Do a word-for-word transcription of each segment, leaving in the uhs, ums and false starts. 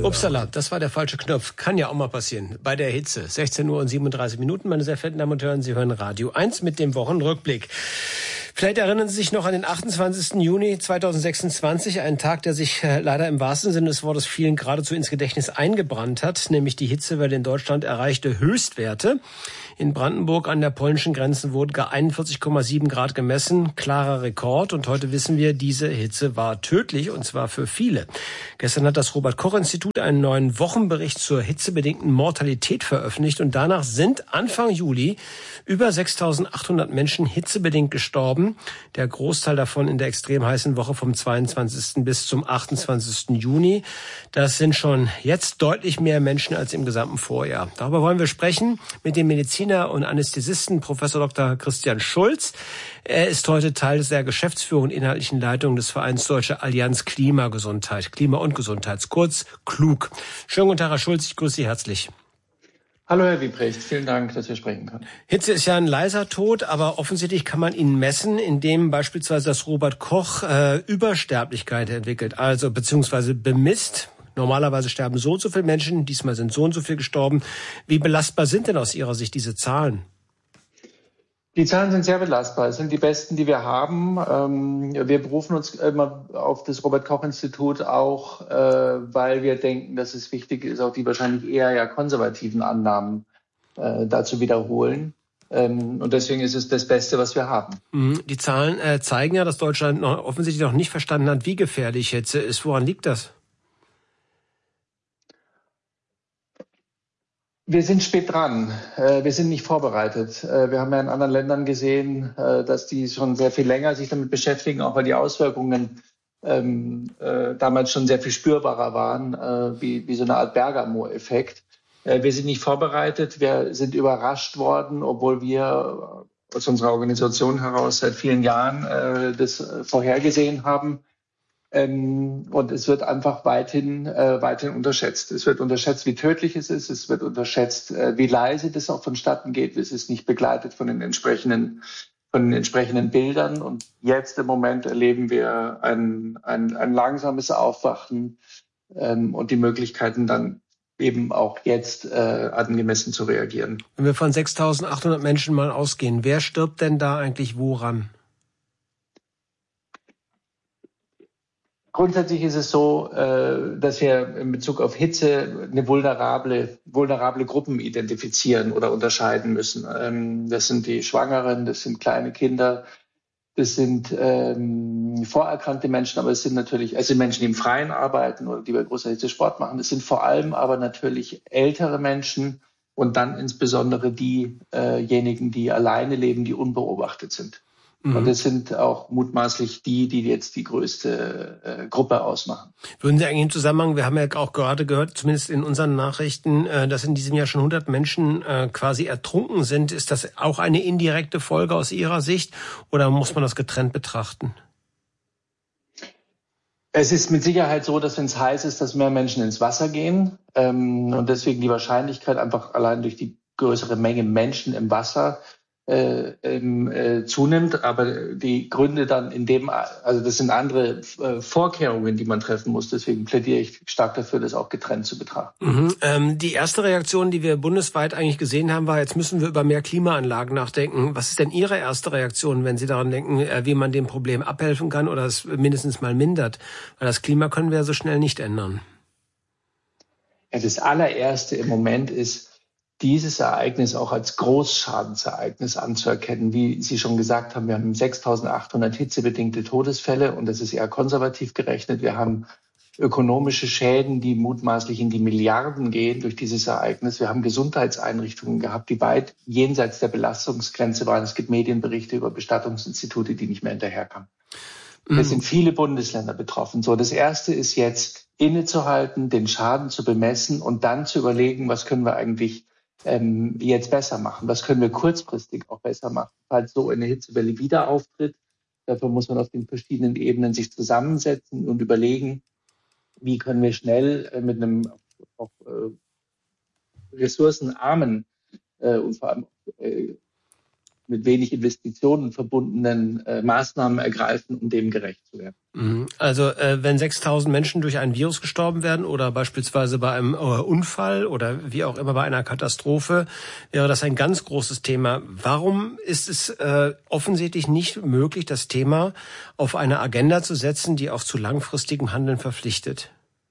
Upsala, das war der falsche Knopf. Kann ja auch mal passieren. Bei der Hitze. sechzehn Uhr und siebenunddreißig Minuten, meine sehr verehrten Damen und Herren. Sie hören Radio eins mit dem Wochenrückblick. Vielleicht erinnern Sie sich noch an den achtundzwanzigsten Juni zweitausendsechsundzwanzig, einen Tag, der sich äh, leider im wahrsten Sinne des Wortes vielen geradezu ins Gedächtnis eingebrannt hat, nämlich die Hitzewelle in Deutschland erreichte Höchstwerte. In Brandenburg an der polnischen Grenze wurden gar einundvierzig Komma sieben Grad gemessen, klarer Rekord. Und heute wissen wir, diese Hitze war tödlich, und zwar für viele. Gestern hat das Robert-Koch-Institut einen neuen Wochenbericht zur hitzebedingten Mortalität veröffentlicht. Und danach sind Anfang Juli über sechstausendachthundert Menschen hitzebedingt gestorben. Der Großteil davon in der extrem heißen Woche vom zweiundzwanzigsten bis zum achtundzwanzigsten Juni. Das sind schon jetzt deutlich mehr Menschen als im gesamten Vorjahr. Darüber wollen wir sprechen mit dem Mediziner und Anästhesisten Professor Doktor Christian Schulz. Er ist heute Teil der Geschäftsführung und inhaltlichen Leitung des Vereins Deutsche Allianz Klimagesundheit, Klima und Gesundheit, kurz KLUG. Schönen guten Tag, Herr Schulz, ich grüße Sie herzlich. Hallo Herr Wiebrecht, vielen Dank, dass wir sprechen können. Hitze ist ja ein leiser Tod, aber offensichtlich kann man ihn messen, indem beispielsweise das Robert Koch äh, Übersterblichkeit entwickelt, also beziehungsweise bemisst. Normalerweise sterben so und so viele Menschen, diesmal sind so und so viele gestorben. Wie belastbar sind denn aus Ihrer Sicht diese Zahlen? Die Zahlen sind sehr belastbar. Es sind die besten, die wir haben. Wir berufen uns immer auf das Robert-Koch-Institut auch, weil wir denken, dass es wichtig ist, auch die wahrscheinlich eher ja konservativen Annahmen da zu wiederholen. Und deswegen ist es das Beste, was wir haben. Die Zahlen zeigen ja, dass Deutschland noch offensichtlich noch nicht verstanden hat, wie gefährlich Hitze ist. Woran liegt das? Wir sind spät dran. Wir sind nicht vorbereitet. Wir haben ja in anderen Ländern gesehen, dass die schon sehr viel länger sich damit beschäftigen, auch weil die Auswirkungen ähm, äh, damals schon sehr viel spürbarer waren, äh, wie, wie so eine Art Bergamo-Effekt. Äh, wir sind nicht vorbereitet. Wir sind überrascht worden, obwohl wir aus unserer Organisation heraus seit vielen Jahren äh, das vorhergesehen haben. Ähm, und es wird einfach weithin, äh, weithin unterschätzt. Es wird unterschätzt, wie tödlich es ist. Es wird unterschätzt, äh, wie leise das auch vonstatten geht. Es ist nicht begleitet von den entsprechenden, von den entsprechenden Bildern. Und jetzt im Moment erleben wir ein, ein, ein langsames Aufwachen ähm, und die Möglichkeiten dann eben auch jetzt äh, angemessen zu reagieren. Wenn wir von sechstausendachthundert Menschen mal ausgehen, wer stirbt denn da eigentlich woran? Grundsätzlich ist es so, dass wir in Bezug auf Hitze eine vulnerable, vulnerable Gruppen identifizieren oder unterscheiden müssen. Das sind die Schwangeren, das sind kleine Kinder, das sind ähm, vorerkrankte Menschen, aber es sind natürlich, also Menschen, die im Freien arbeiten oder die bei großer Hitze Sport machen. Das sind vor allem aber natürlich ältere Menschen und dann insbesondere diejenigen, die alleine leben, die unbeobachtet sind. Und das sind auch mutmaßlich die, die jetzt die größte äh, Gruppe ausmachen. Würden Sie eigentlich im Zusammenhang, wir haben ja auch gerade gehört, zumindest in unseren Nachrichten, äh, dass in diesem Jahr schon hundert Menschen äh, quasi ertrunken sind. Ist das auch eine indirekte Folge aus Ihrer Sicht oder muss man das getrennt betrachten? Es ist mit Sicherheit so, dass wenn es heiß ist, dass mehr Menschen ins Wasser gehen. Ähm, und deswegen die Wahrscheinlichkeit einfach allein durch die größere Menge Menschen im Wasser Äh, äh, zunimmt, aber die Gründe dann in dem, also das sind andere äh, Vorkehrungen, die man treffen muss. Deswegen plädiere ich stark dafür, das auch getrennt zu betrachten. Mhm. Ähm, die erste Reaktion, die wir bundesweit eigentlich gesehen haben, war, jetzt müssen wir über mehr Klimaanlagen nachdenken. Was ist denn Ihre erste Reaktion, wenn Sie daran denken, äh, wie man dem Problem abhelfen kann oder es mindestens mal mindert? Weil das Klima können wir ja so schnell nicht ändern. Ja, das allererste im Moment ist, dieses Ereignis auch als Großschadensereignis anzuerkennen. Wie Sie schon gesagt haben, wir haben sechstausendachthundert hitzebedingte Todesfälle und das ist eher konservativ gerechnet. Wir haben ökonomische Schäden, die mutmaßlich in die Milliarden gehen durch dieses Ereignis. Wir haben Gesundheitseinrichtungen gehabt, die weit jenseits der Belastungsgrenze waren. Es gibt Medienberichte über Bestattungsinstitute, die nicht mehr hinterherkamen. Mhm. Es sind viele Bundesländer betroffen. So, das Erste ist jetzt innezuhalten, den Schaden zu bemessen und dann zu überlegen, was können wir eigentlich Ähm, jetzt besser machen? Was können wir kurzfristig auch besser machen, falls so eine Hitzewelle wieder auftritt? Dafür muss man auf den verschiedenen Ebenen sich zusammensetzen und überlegen, wie können wir schnell äh, mit einem auch, äh, ressourcenarmen äh, und vor allem äh, mit wenig Investitionen verbundenen äh, Maßnahmen ergreifen, um dem gerecht zu werden. Also äh, wenn sechstausend Menschen durch ein Virus gestorben werden oder beispielsweise bei einem äh, Unfall oder wie auch immer bei einer Katastrophe, wäre das ein ganz großes Thema. Warum ist es äh, offensichtlich nicht möglich, das Thema auf eine Agenda zu setzen, die auch zu langfristigem Handeln verpflichtet?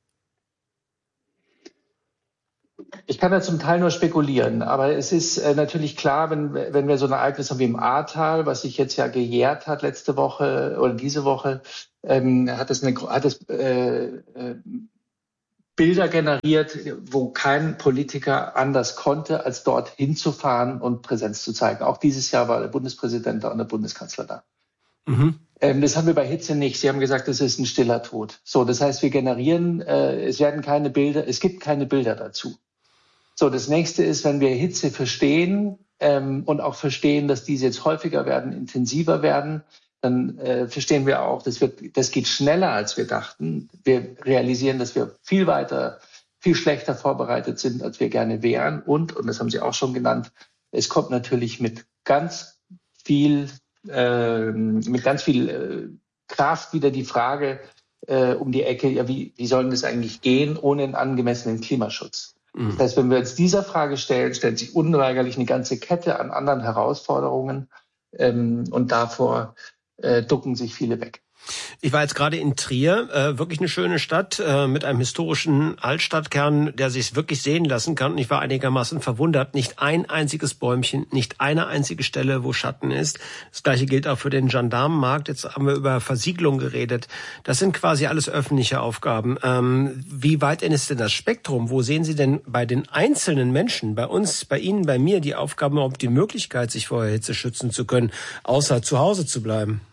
Ich kann da zum Teil nur spekulieren, aber es ist äh, natürlich klar, wenn, wenn wir so ein Ereignis haben wie im Ahrtal, was sich jetzt ja gejährt hat letzte Woche oder diese Woche, ähm, hat es, eine, hat es äh, äh, Bilder generiert, wo kein Politiker anders konnte, als dort hinzufahren und Präsenz zu zeigen. Auch dieses Jahr war der Bundespräsident da und der Bundeskanzler da. Mhm. Ähm, das haben wir bei Hitze nicht. Sie haben gesagt, das ist ein stiller Tod. So, das heißt, wir generieren, äh, es werden keine Bilder, es gibt keine Bilder dazu. So, das nächste ist, wenn wir Hitze verstehen ähm, und auch verstehen, dass diese jetzt häufiger werden, intensiver werden, dann äh, verstehen wir auch, das wird, das geht schneller, als wir dachten. Wir realisieren, dass wir viel weiter, viel schlechter vorbereitet sind, als wir gerne wären. Und, und das haben Sie auch schon genannt, es kommt natürlich mit ganz viel, äh, mit ganz viel äh, Kraft wieder die Frage äh, um die Ecke, ja, wie, wie soll das eigentlich gehen ohne einen angemessenen Klimaschutz? Das heißt, wenn wir uns dieser Frage stellen, stellt sich unweigerlich eine ganze Kette an anderen Herausforderungen ähm, und davor äh, ducken sich viele weg. Ich war jetzt gerade in Trier, äh, wirklich eine schöne Stadt äh, mit einem historischen Altstadtkern, der sich wirklich sehen lassen kann. Und ich war einigermaßen verwundert. Nicht ein einziges Bäumchen, nicht eine einzige Stelle, wo Schatten ist. Das Gleiche gilt auch für den Gendarmenmarkt. Jetzt haben wir über Versiegelung geredet. Das sind quasi alles öffentliche Aufgaben. Ähm, wie weit ist denn das Spektrum? Wo sehen Sie denn bei den einzelnen Menschen, bei uns, bei Ihnen, bei mir, die Aufgaben, überhaupt die Möglichkeit, sich vor der Hitze schützen zu können, außer zu Hause zu bleiben?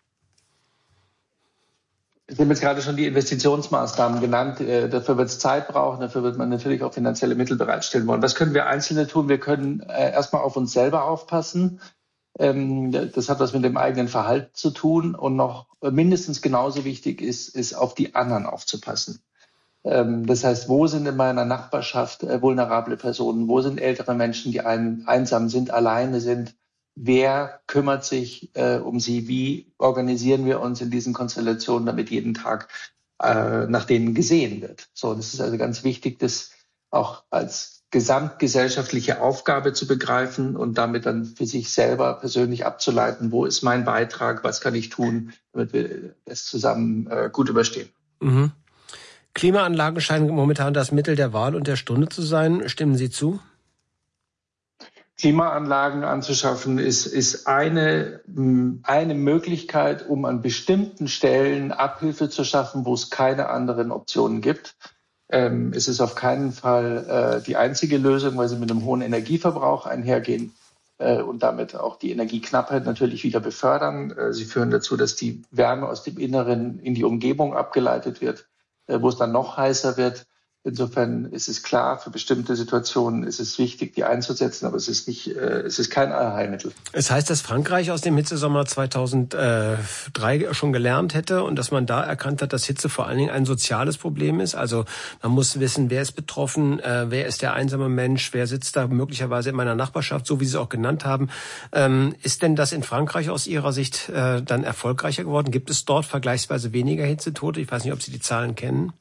Sie haben jetzt gerade schon die Investitionsmaßnahmen genannt. Äh, dafür wird es Zeit brauchen, dafür wird man natürlich auch finanzielle Mittel bereitstellen wollen. Was können wir Einzelne tun? Wir können äh, erstmal auf uns selber aufpassen. Ähm, das hat was mit dem eigenen Verhalten zu tun. Und noch mindestens genauso wichtig ist, ist auf die anderen aufzupassen. Ähm, das heißt, wo sind in meiner Nachbarschaft äh, vulnerable Personen? Wo sind ältere Menschen, die ein, einsam sind, alleine sind? Wer kümmert sich äh, um sie? Wie organisieren wir uns in diesen Konstellationen, damit jeden Tag äh, nach denen gesehen wird? So, das ist also ganz wichtig, das auch als gesamtgesellschaftliche Aufgabe zu begreifen und damit dann für sich selber persönlich abzuleiten, wo ist mein Beitrag, was kann ich tun, damit wir das zusammen äh, gut überstehen. Mhm. Klimaanlagen scheinen momentan das Mittel der Wahl und der Stunde zu sein. Stimmen Sie zu? Klimaanlagen anzuschaffen, ist, ist eine, eine Möglichkeit, um an bestimmten Stellen Abhilfe zu schaffen, wo es keine anderen Optionen gibt. Ähm, es ist auf keinen Fall äh, die einzige Lösung, weil sie mit einem hohen Energieverbrauch einhergehen äh, und damit auch die Energieknappheit natürlich wieder befördern. Äh, sie führen dazu, dass die Wärme aus dem Inneren in die Umgebung abgeleitet wird, äh, wo es dann noch heißer wird. Insofern ist es klar, für bestimmte Situationen ist es wichtig, die einzusetzen, aber es ist nicht, äh, es ist kein Allheilmittel. Es heißt, dass Frankreich aus dem Hitzesommer zweitausenddrei schon gelernt hätte und dass man da erkannt hat, dass Hitze vor allen Dingen ein soziales Problem ist. Also man muss wissen, wer ist betroffen, äh, wer ist der einsame Mensch, wer sitzt da möglicherweise in meiner Nachbarschaft, so wie Sie es auch genannt haben. Ähm, ist denn das in Frankreich aus Ihrer Sicht äh, dann erfolgreicher geworden? Gibt es dort vergleichsweise weniger Hitzetote? Ich weiß nicht, ob Sie die Zahlen kennen.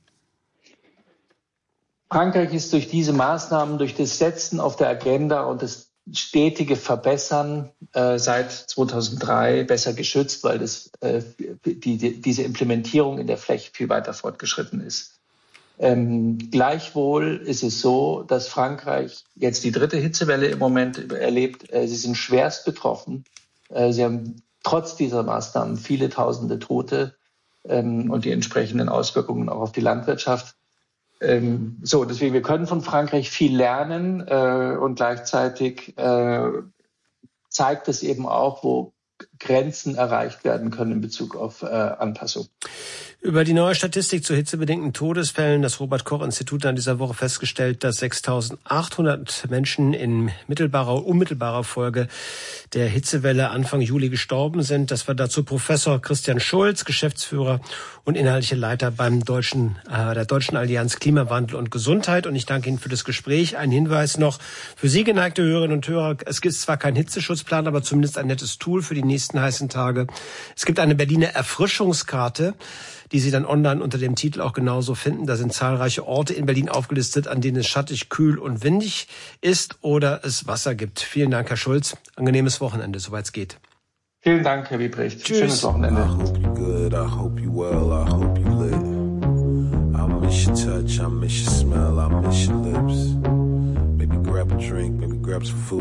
Frankreich ist durch diese Maßnahmen, durch das Setzen auf der Agenda und das stetige Verbessern äh, seit zweitausenddrei besser geschützt, weil das, äh, die, die, diese Implementierung in der Fläche viel weiter fortgeschritten ist. Ähm, gleichwohl ist es so, dass Frankreich jetzt die dritte Hitzewelle im Moment erlebt. Äh, sie sind schwerst betroffen. Äh, sie haben trotz dieser Maßnahmen viele tausende Tote ähm, und die entsprechenden Auswirkungen auch auf die Landwirtschaft. Ähm, so, deswegen, wir können von Frankreich viel lernen äh, und gleichzeitig äh, zeigt es eben auch, wo Grenzen erreicht werden können in Bezug auf äh, Anpassung. Über die neue Statistik zu hitzebedingten Todesfällen. Das Robert-Koch-Institut hat in dieser Woche festgestellt, dass sechstausendachthundert Menschen in mittelbarer, unmittelbarer Folge der Hitzewelle Anfang Juli gestorben sind. Das war dazu Professor Christian Schulz, Geschäftsführer und inhaltlicher Leiter beim deutschen, äh, der Deutschen Allianz Klimawandel und Gesundheit. Und ich danke Ihnen für das Gespräch. Ein Hinweis noch für Sie, geneigte Hörerinnen und Hörer. Es gibt zwar keinen Hitzeschutzplan, aber zumindest ein nettes Tool für die nächsten heißen Tage. Es gibt eine Berliner Erfrischungskarte, die Sie dann online unter dem Titel auch genauso finden. Da sind zahlreiche Orte in Berlin aufgelistet, an denen es schattig, kühl und windig ist oder es Wasser gibt. Vielen Dank, Herr Schulz. Angenehmes Wochenende, soweit es geht. Vielen Dank, Herr Wieprecht. Tschüss. Schönes Wochenende. I hope you good, I hope you well, I hope you lit. I miss your touch, I miss your smell, I miss your lips. Maybe grab a drink, maybe grab some food.